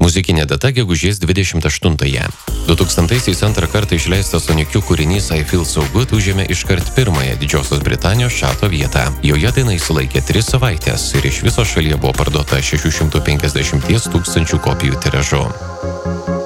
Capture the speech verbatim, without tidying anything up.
Muzikinė data gegužės dvidešimt aštuntąją. du tūkstantaisiais antrą kartą išleistas Sonikių kūrinys I Feel So Good užėmė iškart pirmąją Didžiosios Britanijos šato vietą. Joje daina išsilaikė tris savaites ir iš viso šalyje buvo parduota šešių šimtų penkiasdešimt tūkstančių kopijų tiražu.